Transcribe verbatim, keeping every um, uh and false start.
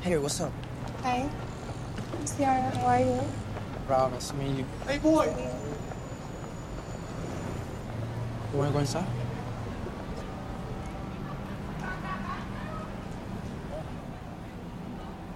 Hey, what's up? Hi, I'm Ciara. How are you? Proud, nice to meet you. Hey, boy. You wanna go inside?